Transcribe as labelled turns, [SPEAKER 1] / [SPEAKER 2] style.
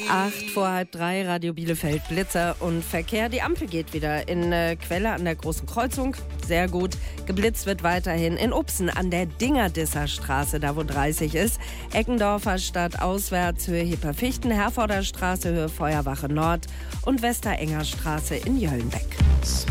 [SPEAKER 1] 2:08, Radio Bielefeld, Blitzer und Verkehr. Die Ampel geht wieder in Quelle an der Großen Kreuzung. Sehr gut. Geblitzt wird weiterhin in Upsen an der Dingerdisser Straße, da wo 30 ist. Eckendorfer Stadt auswärts, Höhe Hipperfichten, Herforder Straße, Höhe Feuerwache Nord und Westerenger Straße in Jöllenbeck.